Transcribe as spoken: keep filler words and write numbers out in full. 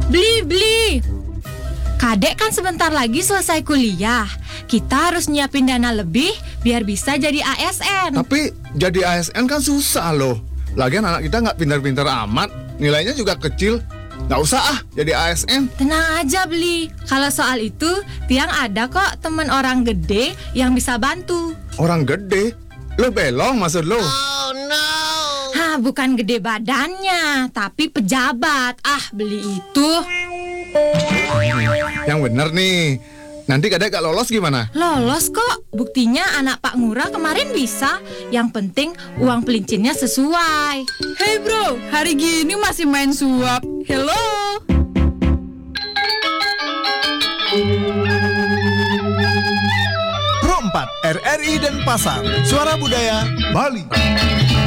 Beli, beli. Kadek kan sebentar lagi selesai kuliah. Kita harus nyiapin dana lebih biar bisa jadi A S N. Tapi jadi A S N kan susah loh. Lagian anak kita nggak pintar-pintar amat, nilainya juga kecil. Nggak usah ah jadi A S N. Tenang aja, Beli. Kalau soal itu, Tiang ada kok temen orang gede yang bisa bantu. Orang gede? Lo belong maksud lo? Hah, bukan gede badannya, tapi pejabat. Ah, Beli itu. Yang bener nih. Nanti kadek gak lolos gimana? Lolos kok. Buktinya anak Pak Ngurah kemarin bisa. Yang penting uang pelincinnya sesuai. Hey bro, hari gini masih main suap. Hello. Pro empat R R I dan Pasar, Suara Budaya Bali.